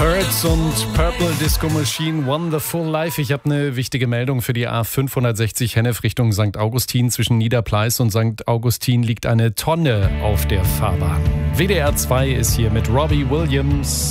Hurts und Purple Disco Machine Wonderful Life. Ich habe eine wichtige Meldung für die A560 Hennef Richtung St. Augustin. Zwischen Niederpleis und St. Augustin liegt eine Tonne auf der Fahrbahn. WDR 2 ist hier mit Robbie Williams.